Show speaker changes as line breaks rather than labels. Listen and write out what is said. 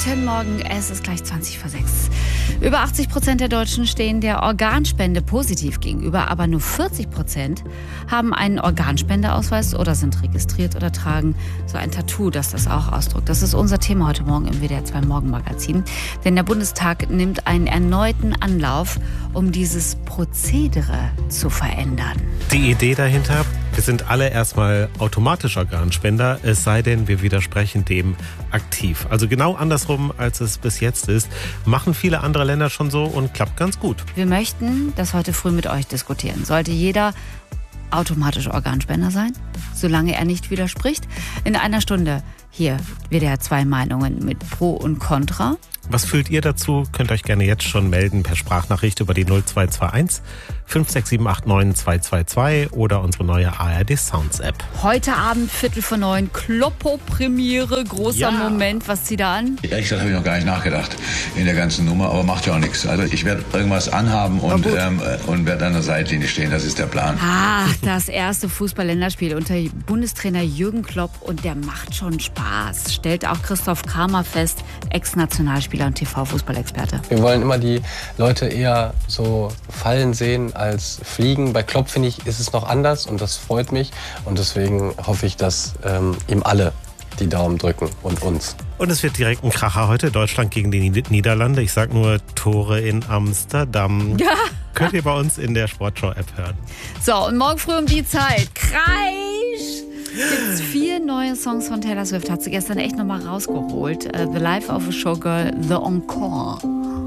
Guten Morgen, es ist gleich 20 vor 6. Über 80% der Deutschen stehen der Organspende positiv gegenüber, aber nur 40% haben einen Organspendeausweis oder sind registriert oder tragen so ein Tattoo, das das auch ausdrückt. Das ist unser Thema heute Morgen im WDR 2 Morgenmagazin. Denn der Bundestag nimmt einen erneuten Anlauf, um dieses Prozedere zu verändern.
Die Idee dahinter: wir sind alle erstmal automatisch Organspender, es sei denn, wir widersprechen dem aktiv. Also genau andersrum, als es bis jetzt ist, machen viele andere Länder schon so und klappt ganz gut.
Wir möchten das heute früh mit euch diskutieren. Sollte jeder automatisch Organspender sein, solange er nicht widerspricht? In einer Stunde hier WDR 2 Meinungen mit Pro und Contra.
Was fühlt ihr dazu? Könnt euch gerne jetzt schon melden per Sprachnachricht über die 0221 56789 222 oder unsere neue ARD Sounds App.
Heute Abend 8:45, Kloppo-Premiere, großer Moment. Was zieht da an?
Ehrlich gesagt habe ich noch gar nicht nachgedacht in der ganzen Nummer, aber macht ja auch nichts. Also ich werde irgendwas anhaben und werde an der Seitlinie stehen, das ist der Plan.
Das erste Fußball-Länderspiel unter Bundestrainer Jürgen Klopp und der macht schon Spaß, stellt auch Christoph Kramer fest, Ex-Nationalspieler und TV-Fußballexperte.
Wir wollen immer die Leute eher so fallen sehen als fliegen. Bei Klopp, finde ich, ist es noch anders und das freut mich. Und deswegen hoffe ich, dass ihm alle die Daumen drücken und uns.
Und es wird direkt ein Kracher heute. Deutschland gegen die Niederlande. Ich sag nur Tore in Amsterdam.
Ja.
Könnt ihr bei uns in der Sportschau-App hören.
So, und morgen früh um die Zeit, Kreisch, gibt's 4 neue Songs von Taylor Swift. Hat sie gestern echt nochmal rausgeholt. The Life of a Showgirl, The Encore.